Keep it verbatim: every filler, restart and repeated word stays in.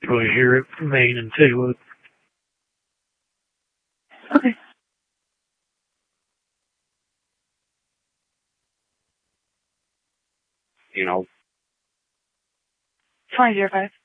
till you hear it from Maine and Taylor. Okay. You know. twenty zero five.